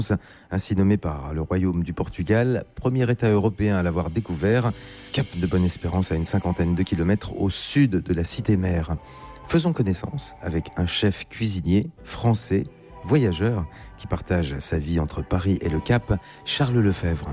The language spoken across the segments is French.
ainsi nommé par le Royaume du Portugal, premier État européen à l'avoir découvert, cap de Bonne-Espérance à une 50aine de kilomètres au sud de la cité-mère. Faisons connaissance avec un chef cuisinier français, voyageur, qui partage sa vie entre Paris et le Cap, Charles Lefebvre.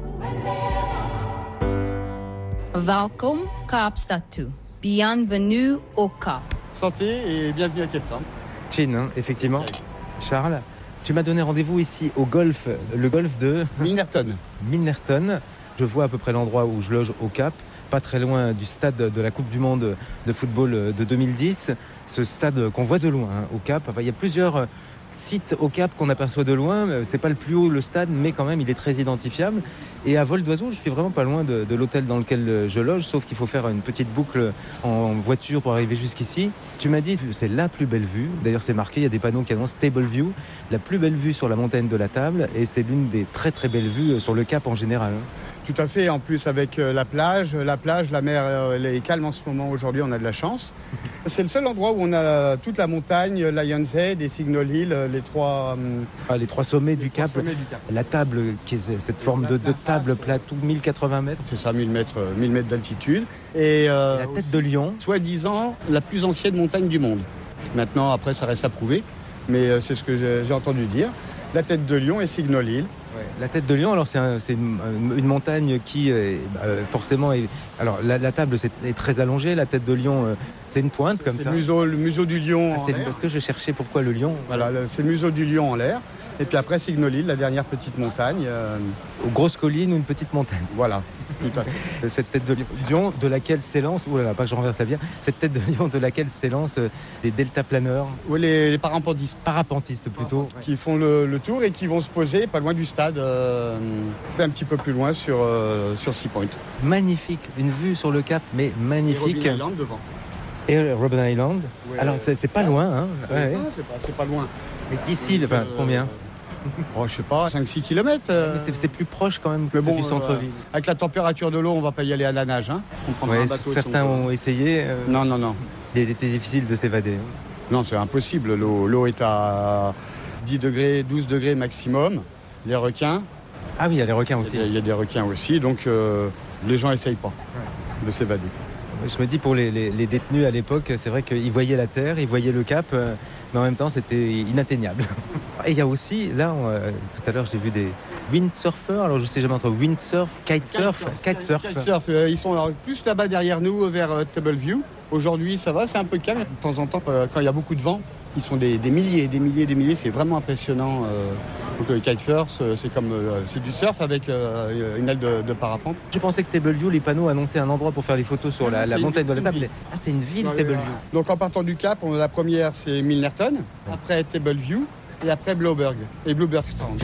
Welkom Kaapstad toe. Bienvenue au Cap. Santé et bienvenue à Cape Town. Chin, hein, effectivement. Charles, tu m'as donné rendez-vous ici au golf, le golf de Milnerton. Je vois à peu près l'endroit où je loge au Cap, pas très loin du stade de la Coupe du Monde de football de 2010. Ce stade qu'on voit de loin au Cap. Enfin, il y a plusieurs sites au Cap qu'on aperçoit de loin. C'est pas le plus haut le stade, mais quand même il est très identifiable. Et à vol d'oiseau, je suis vraiment pas loin de l'hôtel dans lequel je loge, sauf qu'il faut faire une petite boucle en voiture pour arriver jusqu'ici. Tu m'as dit c'est la plus belle vue. D'ailleurs c'est marqué, il y a des panneaux qui annoncent Table View, la plus belle vue sur la montagne de la Table, et c'est l'une des très très belles vues sur le Cap en général. Tout à fait, en plus avec la plage, la mer elle est calme en ce moment, aujourd'hui on a de la chance. C'est le seul endroit où on a toute la montagne, Lion's Head et Signal Hill, les trois sommets du Cap. La Table, qui est cette forme de table plateau, 1080 mètres. C'est ça, 1000 mètres d'altitude. Et la tête de Lion. Soi-disant la plus ancienne montagne du monde. Maintenant, après ça reste à prouver, mais c'est ce que j'ai entendu dire. La tête de Lion et Signal Hill. Ouais. La tête de Lion, alors c'est une montagne qui forcément est. Alors la Table est très allongée, la tête de Lion c'est une pointe comme ça. C'est le museau du lion en l'air. Parce que je cherchais pourquoi le lion. Voilà, c'est le museau du lion en l'air. Et puis après Signal Hill, la dernière petite montagne. Aux grosses collines ou une petite montagne. Voilà, tout à fait. Cette tête de lion de laquelle s'élance, pas que je renverse la bière, cette tête de lion de laquelle s'élance des deltaplaneurs. Ou les parapentistes. Parapentistes plutôt. Qui font le tour et qui vont se poser pas loin du stade, un petit peu plus loin sur Sea Point. Magnifique, une vue sur le Cap, mais magnifique. Et Robben Island devant. Et Robben Island. Ouais. Alors c'est pas loin. Hein. C'est pas loin. Mais d'ici, combien je sais pas, 5-6 km. C'est plus proche quand même du centre-ville. Avec la température de l'eau, on va pas y aller à la nage. Hein. On prendra un bateau. Certains ont essayé. Non. Il était difficile de s'évader. Non, c'est impossible. L'eau est à 10 degrés, 12 degrés maximum. Les requins. Ah oui, il y a les requins aussi. Il y a des requins aussi, donc les gens n'essayent pas de s'évader. Je me dis pour les détenus à l'époque, c'est vrai qu'ils voyaient la terre, ils voyaient le Cap, mais en même temps c'était inatteignable. Et il y a aussi, là, tout à l'heure j'ai vu des windsurfers, alors je sais jamais entre windsurf, kitesurf. Ils sont alors plus là-bas derrière nous vers Table View. Aujourd'hui ça va, c'est un peu calme. De temps en temps, quand il y a beaucoup de vent, ils sont des milliers, c'est vraiment impressionnant. Donc le kitesurf, c'est du surf avec une aile de parapente. J'ai pensé que Table View, les panneaux annonçaient un endroit pour faire les photos sur la montagne de la Table. Ah, c'est une ville, Table View. Donc en partant du Cap, la première c'est Milnerton, après Table View et après Blueberg.